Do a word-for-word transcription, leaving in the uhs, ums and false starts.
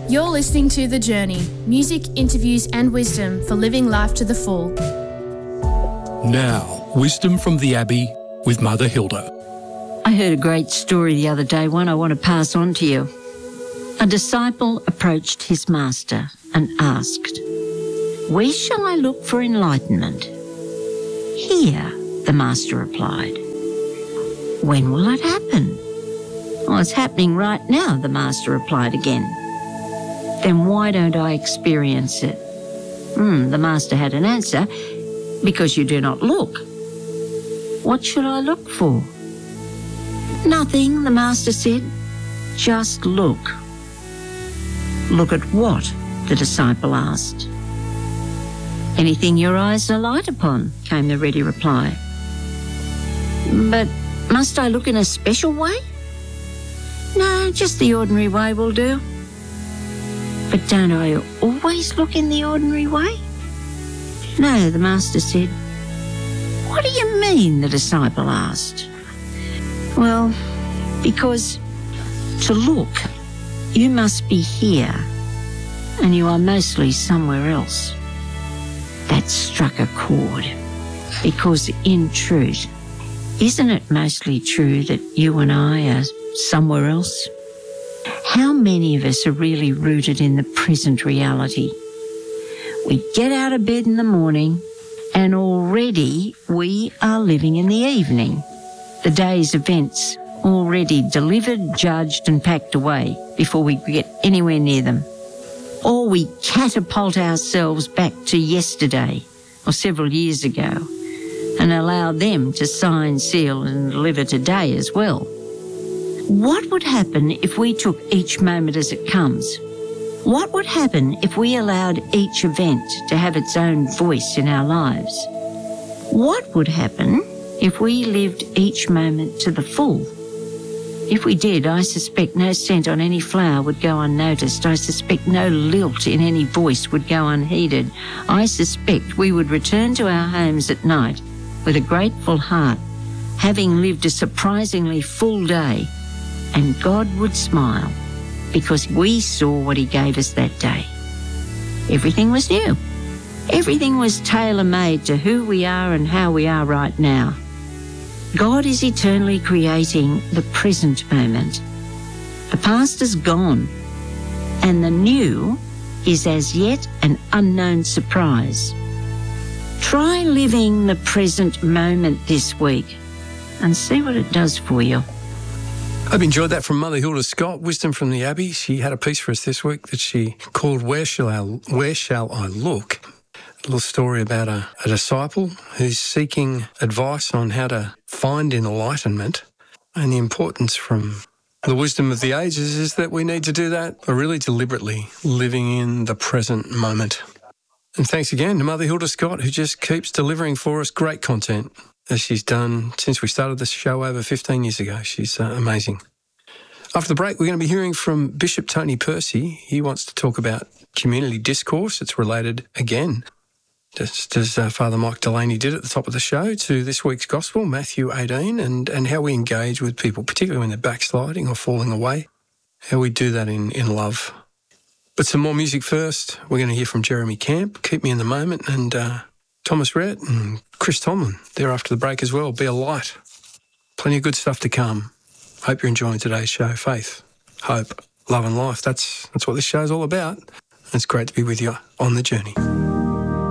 You're listening to The Journey, music, interviews and wisdom for living life to the full. Now, wisdom from the Abbey with Mother Hilda. I heard a great story the other day, one I want to pass on to you. A disciple approached his master and asked, "Where shall I look for enlightenment?" "Here," the master replied. "When will it happen?" "Oh, it's happening right now," the master replied again. "Then why don't I experience it?" Hmm, the master had an answer. "Because you do not look." "What should I look for?" "Nothing," the master said. "Just look." "Look at what?" the disciple asked. "Anything your eyes alight upon," came the ready reply. "But must I look in a special way?" "No, just the ordinary way will do." "But don't I always look in the ordinary way?" "No," the master said. "What do you mean?" the disciple asked. "Well, because to look, you must be here, and you are mostly somewhere else." That struck a chord, because in truth, isn't it mostly true that you and I are somewhere else? How many of us are really rooted in the present reality? We get out of bed in the morning and already we are living in the evening. The day's events already delivered, judged and packed away before we get anywhere near them. Or we catapult ourselves back to yesterday or several years ago and allow them to sign, seal and deliver today as well. What would happen if we took each moment as it comes? What would happen if we allowed each event to have its own voice in our lives? What would happen if we lived each moment to the full? If we did, I suspect no scent on any flower would go unnoticed. I suspect no lilt in any voice would go unheeded. I suspect we would return to our homes at night with a grateful heart, having lived a surprisingly full day, and God would smile because we saw what he gave us that day. Everything was new. Everything was tailor-made to who we are and how we are right now. God is eternally creating the present moment. The past is gone, and the new is as yet an unknown surprise. Try living the present moment this week and see what it does for you. Hope you enjoyed that from Mother Hilda Scott, Wisdom from the Abbey. She had a piece for us this week that she called Where Shall I, Where Shall I Look? A little story about a, a disciple who's seeking advice on how to find enlightenment, and the importance from the wisdom of the ages is that we need to do that really deliberately, living in the present moment. And thanks again to Mother Hilda Scott, who just keeps delivering for us great content, as she's done since we started this show over fifteen years ago. She's uh, amazing. After the break, we're going to be hearing from Bishop Tony Percy. He wants to talk about community discourse. It's related again, just as uh, Father Mike Delaney did at the top of the show, to this week's Gospel, Matthew eighteen, and, and how we engage with people, particularly when they're backsliding or falling away, how we do that in, in love. But some more music first. We're going to hear from Jeremy Camp, Keep Me in the Moment, and uh, Thomas Rhett and Chris Tomlin there after the break as well. Be a light. Plenty of good stuff to come. Hope you're enjoying today's show. Faith, hope, love and life. That's, that's what this show's all about. It's great to be with you on the journey.